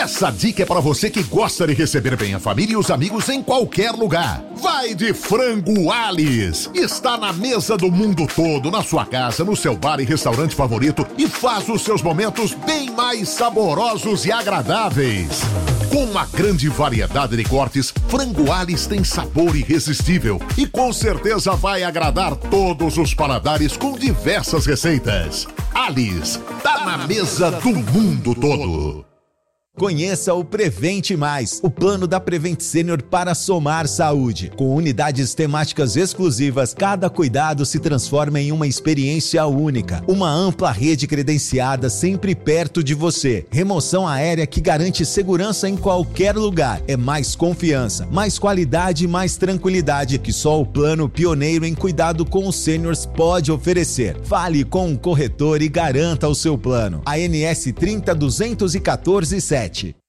Essa dica é para você que gosta de receber bem a família e os amigos em qualquer lugar. Vai de Frango Alice. Está na mesa do mundo todo, na sua casa, no seu bar e restaurante favorito e faz os seus momentos bem mais saborosos e agradáveis. Com uma grande variedade de cortes, Frango Alice tem sabor irresistível e com certeza vai agradar todos os paladares com diversas receitas. Alice, tá na mesa do mundo todo. Conheça o Prevente Mais, o plano da Prevent Senior para somar saúde. Com unidades temáticas exclusivas, cada cuidado se transforma em uma experiência única. Uma ampla rede credenciada sempre perto de você. Remoção aérea que garante segurança em qualquer lugar. É mais confiança, mais qualidade e mais tranquilidade que só o plano pioneiro em cuidado com os seniors pode oferecer. Fale com um corretor e garanta o seu plano. ANS 30.214.7.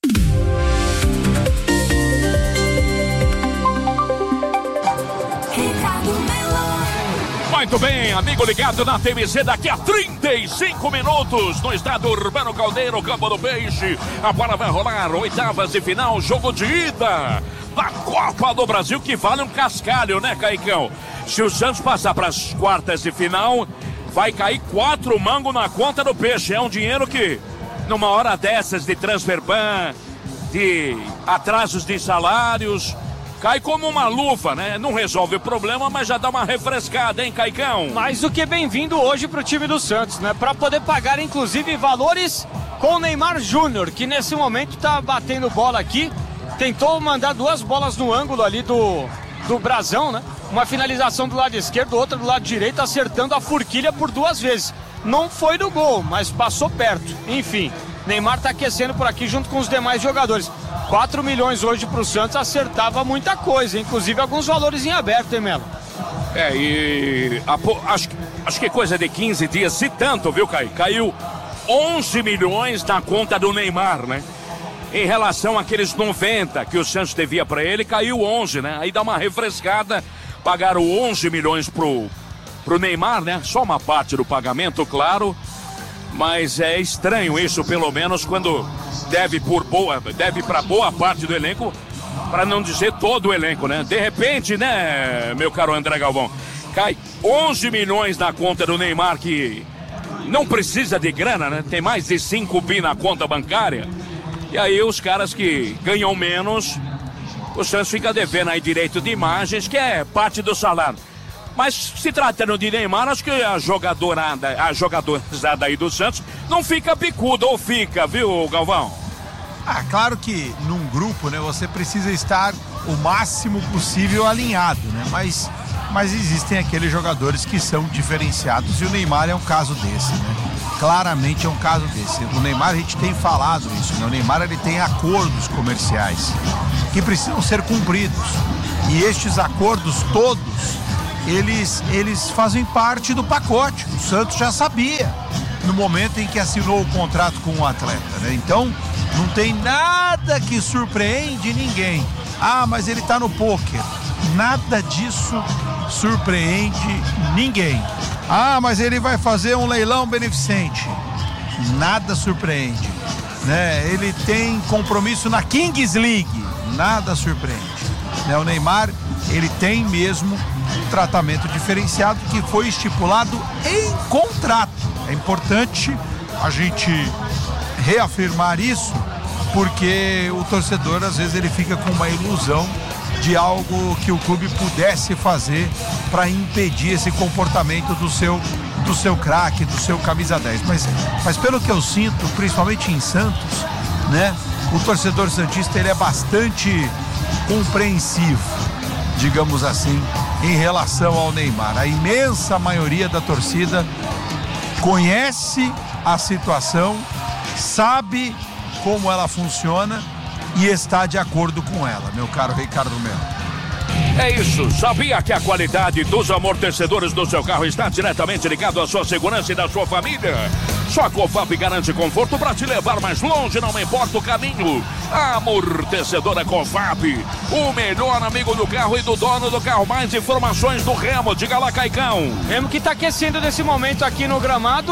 Muito bem, amigo ligado na TMZ, daqui a 35 minutos no estádio Urbano Caldeiro, Campo do Peixe. A bola vai rolar, oitavas de final, jogo de ida da Copa do Brasil, que vale um cascalho, né, Caicão? Se o Santos passar para as quartas de final, vai cair 4 mangos na conta do Peixe. É um dinheiro que, numa hora dessas de transfer ban, de atrasos de salários, cai como uma luva, né? Não resolve o problema, mas já dá uma refrescada, hein, Caicão? Mais do que bem-vindo hoje pro time do Santos, né? Para poder pagar, inclusive, valores com o Neymar Júnior, que nesse momento tá batendo bola aqui. Tentou mandar 2 bolas no ângulo ali do Brazão, né? Uma finalização do lado esquerdo, outra do lado direito, acertando a forquilha por 2 vezes. Não foi no gol, mas passou perto. Enfim, Neymar tá aquecendo por aqui junto com os demais jogadores. 4 milhões hoje pro Santos acertava muita coisa, inclusive alguns valores em aberto, hein, Melo? Acho que coisa de 15 dias, se tanto, viu, Caio? Caiu 11 milhões na conta do Neymar, né? Em relação àqueles 90 que o Santos devia pra ele, caiu 11, né? Aí dá uma refrescada, pagaram 11 milhões pro Neymar, né? Só uma parte do pagamento, claro, mas é estranho isso, pelo menos quando deve para boa parte do elenco, para não dizer todo o elenco, né? De repente, né, meu caro André Galvão, cai 11 milhões na conta do Neymar, que não precisa de grana, né? Tem mais de 5 bi na conta bancária. E aí os caras que ganham menos, o Santos fica devendo aí direito de imagens, que é parte do salário. Mas se tratando de Neymar, acho que a jogadorzada aí do Santos não fica picuda, ou fica, viu, Galvão? Claro que num grupo, né, você precisa estar o máximo possível alinhado, né? Mas existem aqueles jogadores que são diferenciados e o Neymar é um caso desse, né? Claramente é um caso desse. O Neymar, a gente tem falado isso, né? O Neymar, ele tem acordos comerciais que precisam ser cumpridos. E estes acordos todos, eles fazem parte do pacote. O Santos já sabia no momento em que assinou o contrato com o atleta, né? Então, não tem nada que surpreende ninguém. Mas ele tá no pôquer. Nada disso surpreende ninguém. Mas ele vai fazer um leilão beneficente. Nada surpreende, né? Ele tem compromisso na Kings League. Nada surpreende, né? O Neymar, ele tem mesmo um tratamento diferenciado que foi estipulado em contrato. É importante a gente reafirmar isso, porque o torcedor, às vezes, ele fica com uma ilusão de algo que o clube pudesse fazer para impedir esse comportamento do seu craque, do seu camisa 10. Mas pelo que eu sinto, principalmente em Santos, né, o torcedor santista, ele é bastante compreensivo, digamos assim, em relação ao Neymar. A imensa maioria da torcida conhece a situação, sabe como ela funciona e está de acordo com ela, meu caro Ricardo Melo. É isso, sabia que a qualidade dos amortecedores do seu carro está diretamente ligado à sua segurança e da sua família? Só a Cofap garante conforto para te levar mais longe, não importa o caminho. A amortecedora Cofap, o melhor amigo do carro e do dono do carro. Mais informações do Remo, diga lá, Caicão. Remo que está aquecendo nesse momento aqui no gramado.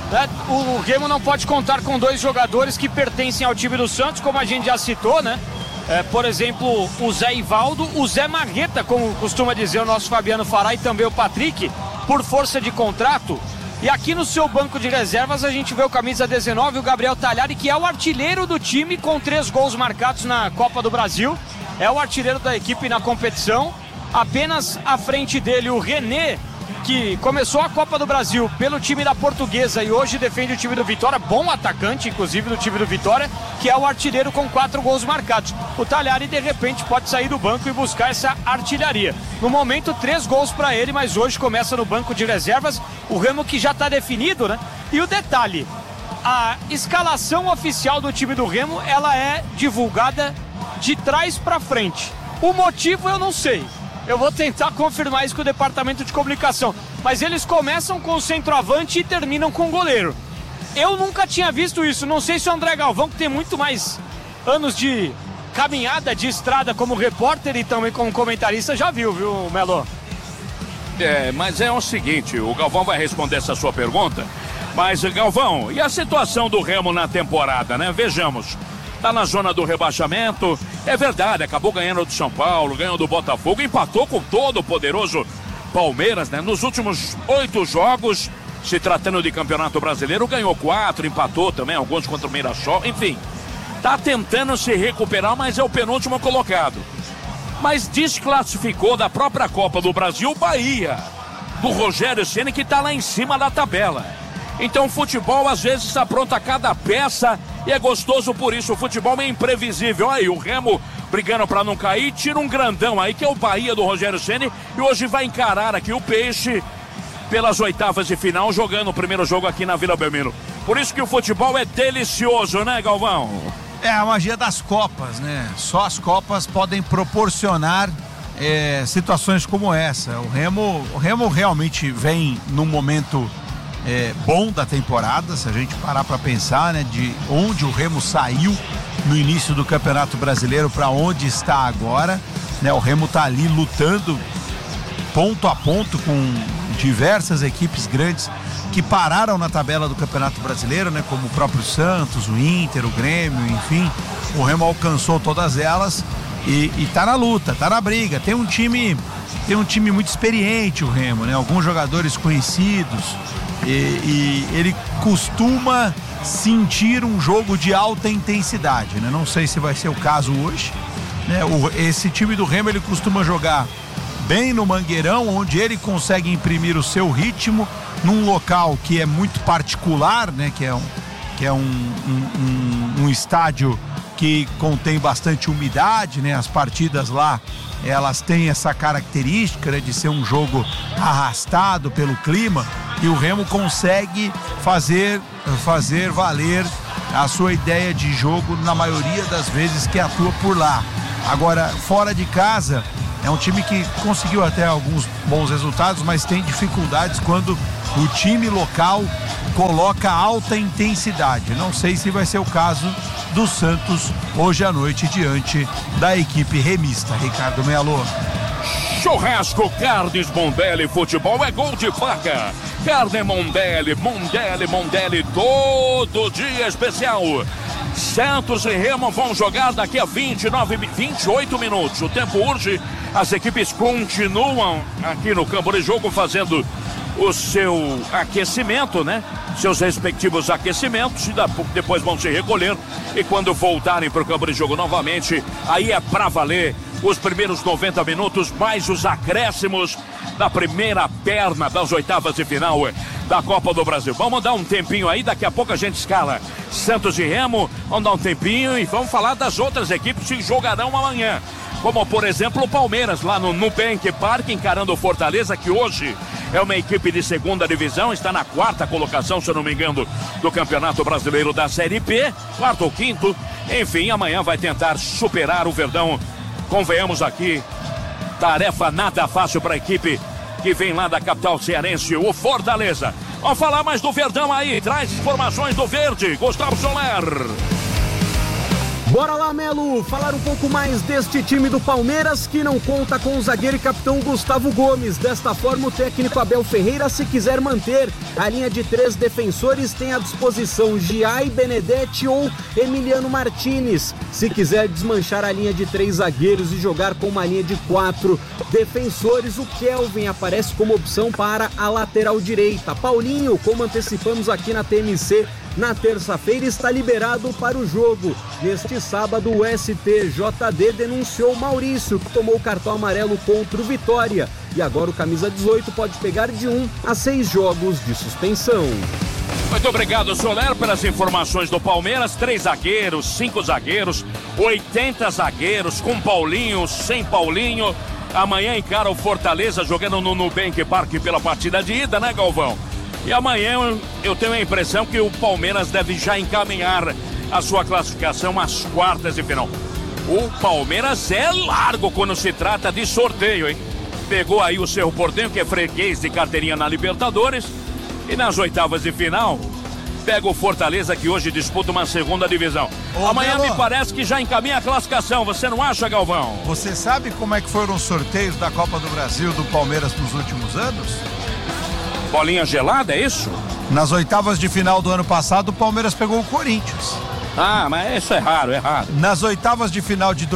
né? O Remo não pode contar com 2 jogadores que pertencem ao time do Santos, como a gente já citou, né? Por exemplo, o Zé Ivaldo, o Zé Marreta, como costuma dizer o nosso Fabiano Fará, e também o Patrick, por força de contrato. E aqui no seu banco de reservas a gente vê o camisa 19, o Gabriel Talhari, que é o artilheiro do time com 3 gols marcados na Copa do Brasil. É o artilheiro da equipe na competição. Apenas à frente dele o René, que começou a Copa do Brasil pelo time da Portuguesa e hoje defende o time do Vitória, bom atacante inclusive do time do Vitória, que é o artilheiro com 4 gols marcados. O Talhari de repente pode sair do banco e buscar essa artilharia. No momento 3 gols para ele, mas hoje começa no banco de reservas, o Remo que já está definido, né? E o detalhe, a escalação oficial do time do Remo, ela é divulgada de trás para frente. O motivo eu não sei. Eu vou tentar confirmar isso com o departamento de comunicação. Mas eles começam com o centroavante e terminam com o goleiro. Eu nunca tinha visto isso. Não sei se o André Galvão, que tem muito mais anos de caminhada, de estrada como repórter e também como comentarista, já viu, Melo? Mas é o seguinte, o Galvão vai responder essa sua pergunta. Mas, Galvão, e a situação do Remo na temporada, né? Vejamos. Tá na zona do rebaixamento, é verdade, acabou ganhando do São Paulo, ganhou do Botafogo, empatou com todo o poderoso Palmeiras, né? Nos últimos 8 jogos, se tratando de Campeonato Brasileiro, ganhou 4, empatou também, alguns contra o Mirassol, enfim. Tá tentando se recuperar, mas é o penúltimo colocado. Mas desclassificou da própria Copa do Brasil o Bahia, do Rogério Ceni, que tá lá em cima da tabela. Então o futebol às vezes apronta cada peça e é gostoso por isso. O futebol é imprevisível. Aí o Remo brigando para não cair, tira um grandão aí que é o Bahia do Rogério Ceni e hoje vai encarar aqui o Peixe pelas 8ª de final, jogando o primeiro jogo aqui na Vila Belmiro. Por isso que o futebol é delicioso, né, Galvão? É a magia das Copas, né? Só as Copas podem proporcionar situações como essa. O Remo realmente vem num momento bom da temporada, se a gente parar para pensar, né, de onde o Remo saiu no início do Campeonato Brasileiro para onde está agora, né? O Remo está ali lutando ponto a ponto com diversas equipes grandes que pararam na tabela do Campeonato Brasileiro, né, como o próprio Santos, o Inter, o Grêmio, enfim. O Remo alcançou todas elas e tá na luta, tá na briga. Tem um time muito experiente, o Remo, né? Alguns jogadores conhecidos. E ele costuma sentir um jogo de alta intensidade, né? Não sei se vai ser o caso hoje, né? Esse time do Remo, ele costuma jogar bem no Mangueirão, onde ele consegue imprimir o seu ritmo num local que é muito particular, né? Que é um estádio que contém bastante umidade, né? As partidas lá, elas têm essa característica, né, de ser um jogo arrastado pelo clima, e o Remo consegue fazer valer a sua ideia de jogo na maioria das vezes que atua por lá. Agora, fora de casa, é um time que conseguiu até alguns bons resultados, mas tem dificuldades quando o time local coloca alta intensidade. Não sei se vai ser o caso do Santos hoje à noite diante da equipe remista. Ricardo Melo. Churrasco Carnes Mondelli, futebol é gol de faca. Carne Mondelli, todo dia especial. Santos e Remo vão jogar daqui a 28 minutos. O tempo urge, as equipes continuam aqui no campo de jogo fazendo o seu aquecimento, né? Seus respectivos aquecimentos, e depois vão se recolher, e quando voltarem para o campo de jogo novamente, aí é pra valer os primeiros 90 minutos, mais os acréscimos da primeira perna das 8ª de final da Copa do Brasil. Vamos dar um tempinho aí, daqui a pouco a gente escala Santos e Remo, vamos dar um tempinho e vamos falar das outras equipes que jogarão amanhã, como por exemplo o Palmeiras lá no Nubank Park, encarando o Fortaleza, que hoje é uma equipe de 2ª divisão, está na 4ª colocação, se eu não me engano, do Campeonato Brasileiro da Série B, 4º ou 5º, enfim, amanhã vai tentar superar o Verdão. Convenhamos aqui, tarefa nada fácil para a equipe que vem lá da capital cearense, o Fortaleza. Vamos falar mais do Verdão aí, traz informações do Verde, Gustavo Soler. Bora lá, Melo, falar um pouco mais deste time do Palmeiras que não conta com o zagueiro e capitão Gustavo Gomes. Desta forma, o técnico Abel Ferreira, se quiser manter a linha de 3 defensores, tem à disposição Giai, Benedetti ou Emiliano Martinez. Se quiser desmanchar a linha de 3 zagueiros e jogar com uma linha de 4 defensores, o Kelvin aparece como opção para a lateral direita. Paulinho, como antecipamos aqui na TMC, na terça-feira está liberado para o jogo. Neste sábado, o STJD denunciou Maurício, que tomou o cartão amarelo contra o Vitória. E agora o camisa 18 pode pegar de 1 a 6 jogos de suspensão. Muito obrigado, Soler, pelas informações do Palmeiras. 3 zagueiros, 5 zagueiros, 80 zagueiros, com Paulinho, sem Paulinho. Amanhã encara o Fortaleza jogando no Nubank Parque pela partida de ida, né, Galvão? E amanhã eu tenho a impressão que o Palmeiras deve já encaminhar a sua classificação às quartas de final. O Palmeiras é largo quando se trata de sorteio, hein? Pegou aí o Cerro Porteño, que é freguês de carteirinha na Libertadores. E nas oitavas de final, pega o Fortaleza, que hoje disputa uma segunda divisão. Amanhã me parece que já encaminha a classificação, você não acha, Galvão? Você sabe como é que foram os sorteios da Copa do Brasil do Palmeiras nos últimos anos? Bolinha gelada, é isso? Nas oitavas de final do ano passado, o Palmeiras pegou o Corinthians. Ah, mas isso é raro, é raro. Nas oitavas de final de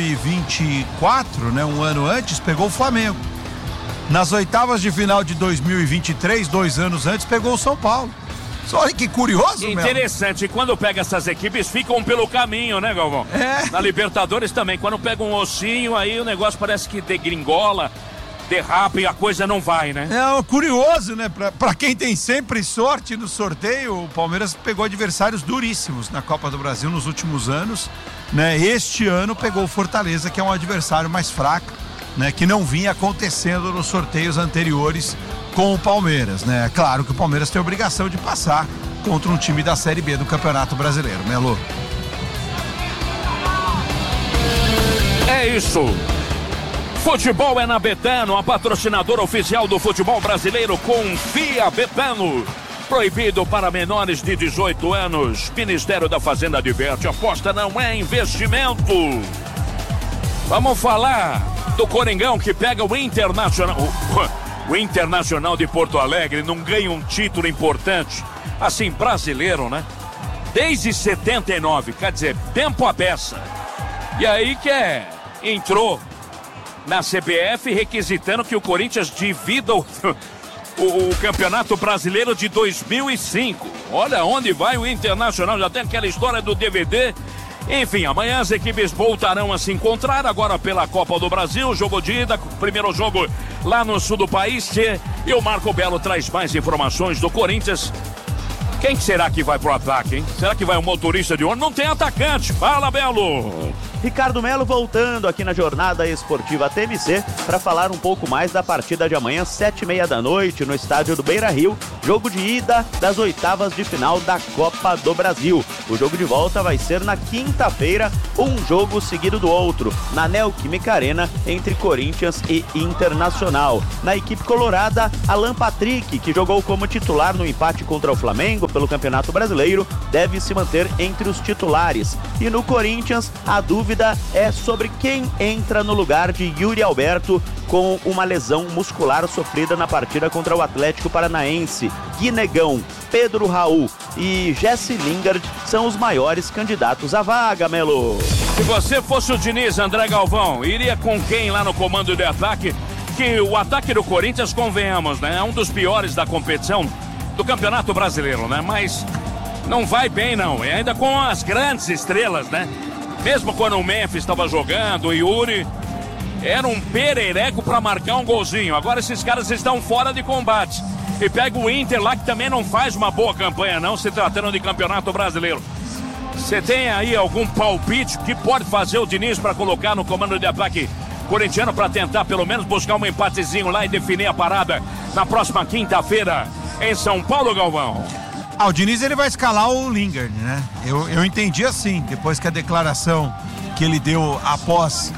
2024, né, um ano antes, pegou o Flamengo. Nas oitavas de final de 2023, 2 anos antes, pegou o São Paulo. Olha que curioso, interessante, Melo. Quando pega essas equipes, ficam pelo caminho, né, Galvão? É. Na Libertadores também, quando pega um ossinho, aí o negócio parece que degringola, derrapa e a coisa não vai, né? É curioso, né? Pra quem tem sempre sorte no sorteio, o Palmeiras pegou adversários duríssimos na Copa do Brasil nos últimos anos, né? Este ano pegou o Fortaleza, que é um adversário mais fraco, né? Que não vinha acontecendo nos sorteios anteriores com o Palmeiras, né? Claro que o Palmeiras tem a obrigação de passar contra um time da Série B do Campeonato Brasileiro, Melo. É isso. Futebol é na Betano, a patrocinadora oficial do futebol brasileiro. Confia, Betano. Proibido para menores de 18 anos. Ministério da Fazenda adverte, aposta não é investimento. Vamos falar do Coringão, que pega o Internacional. O Internacional de Porto Alegre não ganha um título importante, assim, brasileiro, né? Desde 79, quer dizer, tempo à beça. E aí entrou na CBF requisitando que o Corinthians divida o Campeonato Brasileiro de 2005. Olha onde vai o Internacional, já tem aquela história do DVD. Enfim, amanhã as equipes voltarão a se encontrar, agora pela Copa do Brasil, jogo de ida, primeiro jogo lá no sul do país. E o Marco Belo traz mais informações do Corinthians. Quem será que vai pro ataque, hein? Será que vai um motorista de ônibus? Não tem atacante. Fala, Belo! Ricardo Melo voltando aqui na Jornada Esportiva TMC para falar um pouco mais da partida de amanhã, 7h30 da noite, no estádio do Beira-Rio, jogo de ida das oitavas de final da Copa do Brasil. O jogo de volta vai ser na quinta-feira, um jogo seguido do outro, na Neoquímica Arena, entre Corinthians e Internacional. Na equipe colorada, Alan Patrick, que jogou como titular no empate contra o Flamengo pelo Campeonato Brasileiro, deve se manter entre os titulares. E no Corinthians, a dúvida é sobre quem entra no lugar de Yuri Alberto com uma lesão muscular sofrida na partida contra o Atlético Paranaense. Guinegão, Pedro Raul e Jesse Lingard são os maiores candidatos à vaga, Melo. Se você fosse o Diniz, André Galvão, iria com quem lá no comando de ataque? Que o ataque do Corinthians, convenhamos, né? É um dos piores da competição do Campeonato Brasileiro, né? Mas não vai bem, não. E ainda com as grandes estrelas, né? Mesmo quando o Memphis estava jogando, o Yuri era um perereco para marcar um golzinho. Agora esses caras estão fora de combate. E pega o Inter lá, que também não faz uma boa campanha, não, se tratando de Campeonato Brasileiro. Você tem aí algum palpite que pode fazer o Diniz para colocar no comando de ataque corintiano para tentar pelo menos buscar um empatezinho lá e definir a parada na próxima quinta-feira em São Paulo, Galvão? O Diniz ele vai escalar o Lingard, né? Eu entendi assim, depois que a declaração que ele deu após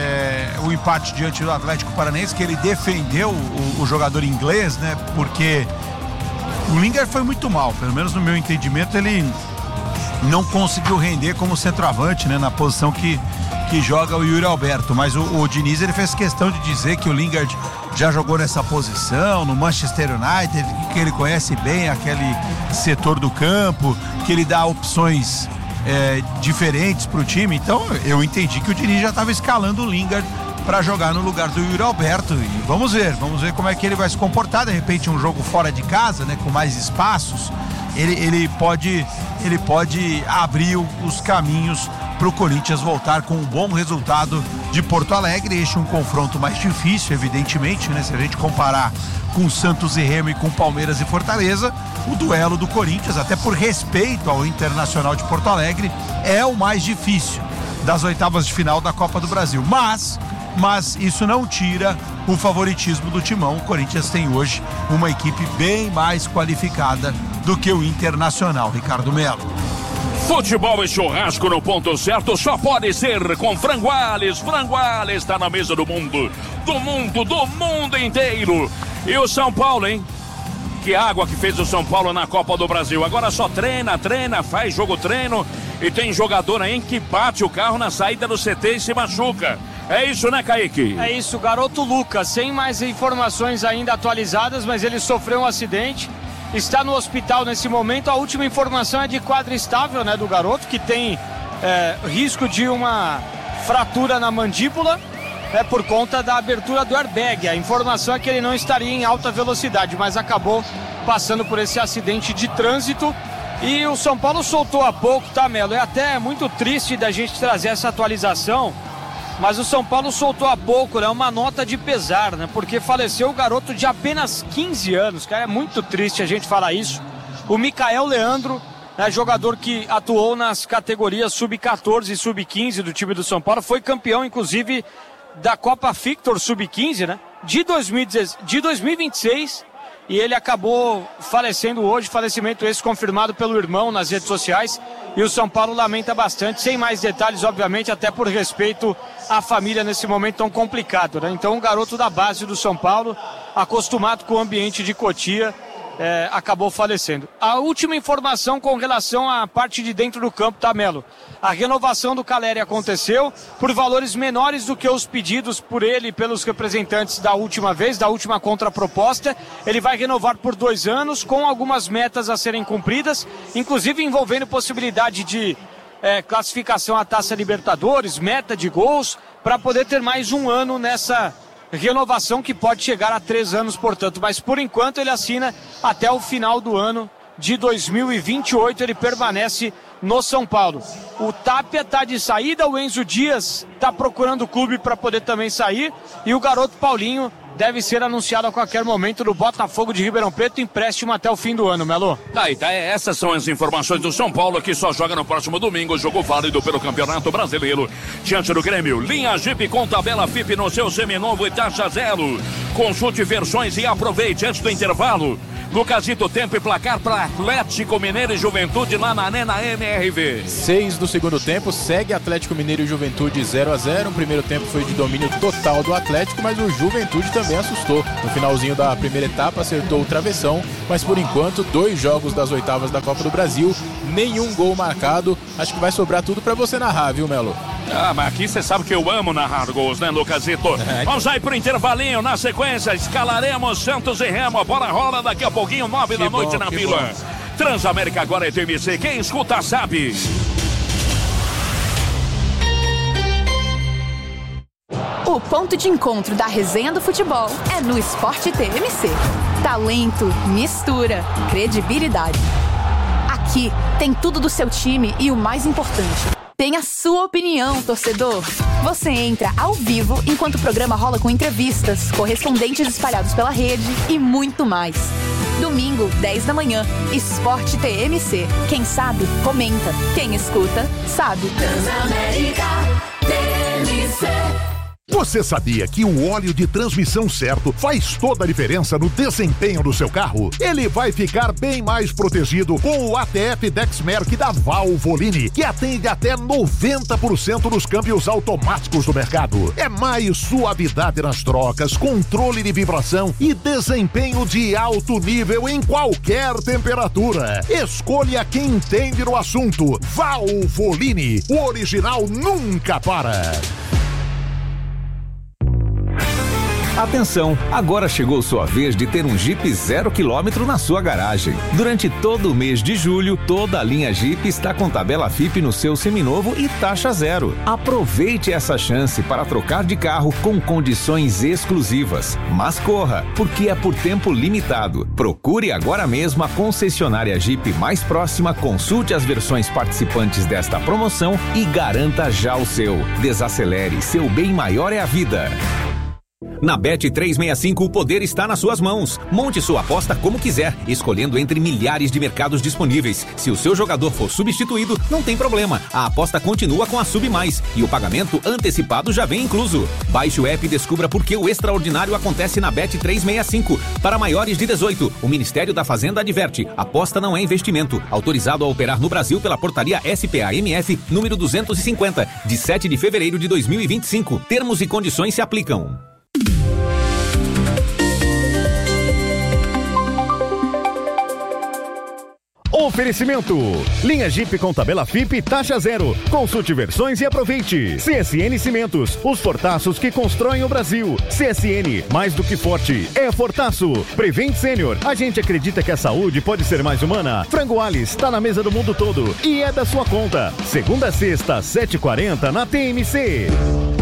o empate diante do Atlético Paranaense, que ele defendeu o jogador inglês, né? Porque o Lingard foi muito mal, pelo menos no meu entendimento, ele não conseguiu render como centroavante, né, na posição que joga o Yuri Alberto, mas o Diniz, ele fez questão de dizer que o Lingard já jogou nessa posição no Manchester United, que ele conhece bem aquele setor do campo, que ele dá opções diferentes para o time. Então eu entendi que o Diniz já estava escalando o Lingard para jogar no lugar do Yuri Alberto, e vamos ver como é que ele vai se comportar. De repente um jogo fora de casa, né, com mais espaços, ele pode abrir os caminhos para o Corinthians voltar com um bom resultado de Porto Alegre. Este é um confronto mais difícil, evidentemente, né? Se a gente comparar com Santos e Remo e com Palmeiras e Fortaleza, o duelo do Corinthians, até por respeito ao Internacional de Porto Alegre, é o mais difícil das oitavas de final da Copa do Brasil. Mas isso não tira o favoritismo do Timão. O Corinthians tem hoje uma equipe bem mais qualificada do que o Internacional, Ricardo Melo. Futebol e churrasco no ponto certo só pode ser com Frango Ales. Frango Ales está na mesa do mundo inteiro. E o São Paulo, hein? Que água que fez o São Paulo na Copa do Brasil. Agora só treina, faz jogo treino. E tem jogador aí que bate o carro na saída do CT e se machuca. É isso, né, Kaique? É isso, o garoto Lucas, sem mais informações ainda atualizadas, mas ele sofreu um acidente. Está no hospital nesse momento. A última informação é de quadro estável, né, do garoto, que tem risco de uma fratura na mandíbula, por conta da abertura do airbag. A informação é que ele não estaria em alta velocidade, mas acabou passando por esse acidente de trânsito. E o São Paulo soltou há pouco, tá, Melo? É até muito triste da gente trazer essa atualização, mas o São Paulo soltou há pouco, né, uma nota de pesar, né, porque faleceu o garoto de apenas 15 anos, cara, é muito triste a gente falar isso. O Micael Leandro, né, jogador que atuou nas categorias sub-14 e sub-15 do time do São Paulo, foi campeão, inclusive, da Copa Victor sub-15, né, de 2026, e ele acabou falecendo hoje, falecimento esse confirmado pelo irmão nas redes sociais, e o São Paulo lamenta bastante, sem mais detalhes, obviamente, até por respeito à família nesse momento tão complicado, né? Então, um garoto da base do São Paulo, acostumado com o ambiente de Cotia, acabou falecendo. A última informação com relação à parte de dentro do campo, tá, Melo? A renovação do Calleri aconteceu por valores menores do que os pedidos por ele e pelos representantes da última vez, da última contraproposta. Ele vai renovar por 2 anos, com algumas metas a serem cumpridas, inclusive envolvendo possibilidade de classificação à Taça Libertadores, meta de gols, para poder ter mais um ano nessa renovação que pode chegar a 3 anos, portanto. Mas por enquanto ele assina até o final do ano de 2028, ele permanece no São Paulo. O Tapia está de saída, o Enzo Dias está procurando o clube para poder também sair, e o garoto Paulinho deve ser anunciado a qualquer momento no Botafogo de Ribeirão Preto, empréstimo até o fim do ano, Melo. Tá, essas são as informações do São Paulo, que só joga no próximo domingo, jogo válido pelo Campeonato Brasileiro, diante do Grêmio. Linha Jeep com tabela FIP no seu seminovo e taxa zero. Consulte versões e aproveite antes do intervalo. Lucasito, tempo e placar para Atlético Mineiro e Juventude lá na Arena MRV. 6 do segundo tempo, segue Atlético Mineiro e Juventude 0-0. O primeiro tempo foi de domínio total do Atlético, mas o Juventude também assustou. No finalzinho da primeira etapa acertou o travessão, mas por enquanto 2 jogos das oitavas da Copa do Brasil, nenhum gol marcado. Acho que vai sobrar tudo para você narrar, viu, Melo? Mas aqui você sabe que eu amo narrar gols, né, Lucasito? Vamos aí pro intervalinho, na sequência escalaremos Santos e Remo. A bola rola daqui a pouquinho, 9 da noite na Vila. Transamérica agora é TMC, quem escuta sabe. O ponto de encontro da resenha do futebol é no Esporte TMC. Talento, mistura, credibilidade. Aqui tem tudo do seu time e o mais importante, tem a sua opinião, torcedor. Você entra ao vivo enquanto o programa rola com entrevistas, correspondentes espalhados pela rede e muito mais. Domingo, 10 da manhã, Esporte TMC. Quem sabe, comenta. Quem escuta, sabe. Transamérica TMC. Você sabia que o óleo de transmissão certo faz toda a diferença no desempenho do seu carro? Ele vai ficar bem mais protegido com o ATF Dexmerc da Valvoline, que atende até 90% dos câmbios automáticos do mercado. É mais suavidade nas trocas, controle de vibração e desempenho de alto nível em qualquer temperatura. Escolha quem entende no assunto. Valvoline, o original nunca para. Atenção, agora chegou sua vez de ter um Jeep 0 km na sua garagem. Durante todo o mês de julho, toda a linha Jeep está com tabela FIP no seu seminovo e taxa zero. Aproveite essa chance para trocar de carro com condições exclusivas. Mas corra, porque é por tempo limitado. Procure agora mesmo a concessionária Jeep mais próxima, consulte as versões participantes desta promoção e garanta já o seu. Desacelere, seu bem maior é a vida. Na Bet365 o poder está nas suas mãos. Monte sua aposta como quiser, escolhendo entre milhares de mercados disponíveis. Se o seu jogador for substituído, não tem problema. A aposta continua com a Sub Mais e o pagamento antecipado já vem incluso. Baixe o app e descubra por que o extraordinário acontece na Bet365. Para maiores de 18, o Ministério da Fazenda adverte: aposta não é investimento. Autorizado a operar no Brasil pela portaria SPA-MF número 250, de 7 de fevereiro de 2025. Termos e condições se aplicam. Oferecimento: linha Jeep com tabela FIP taxa zero. Consulte versões e aproveite. CSN Cimentos, os fortaços que constroem o Brasil. CSN, mais do que forte, é Fortaço. Prevent Senior, a gente acredita que a saúde pode ser mais humana. Frango Alice, tá na mesa do mundo todo e é da sua conta. Segunda a sexta, 7h40 na TMC.